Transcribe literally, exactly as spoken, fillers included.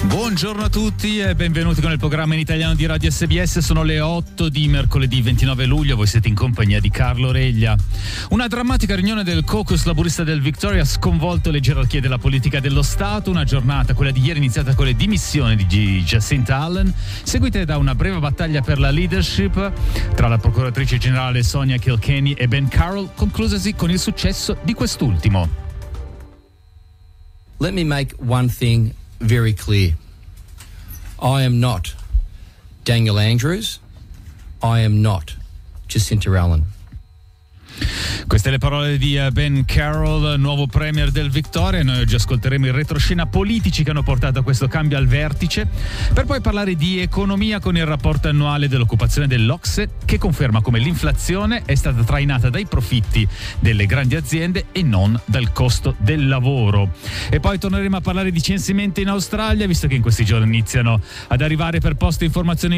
Buongiorno a tutti e benvenuti con il programma in italiano di Radio S B S. Sono le otto di mercoledì ventinove luglio, voi siete in compagnia di Carlo Reglia. Una drammatica riunione del caucus laburista del Victoria ha sconvolto le gerarchie della politica dello Stato. Una giornata, quella di ieri, iniziata con le dimissioni di Jacinta Allen, seguite da una breve battaglia per la leadership tra la procuratrice generale Sonia Kilkenny e Ben Carroll, conclusasi con il successo di quest'ultimo. Let me make one thing very clear. I am not Daniel Andrews. I am not Jacinta Allen. Queste le parole di Ben Carroll, nuovo premier del Victoria. Noi oggi ascolteremo in retroscena politici che hanno portato a questo cambio al vertice, per poi parlare di economia con il rapporto annuale dell'occupazione dell'O C S E, che conferma come l'inflazione è stata trainata dai profitti delle grandi aziende e non dal costo del lavoro. E poi torneremo a parlare di censimento in Australia, visto che in questi giorni iniziano ad arrivare per posta informazioni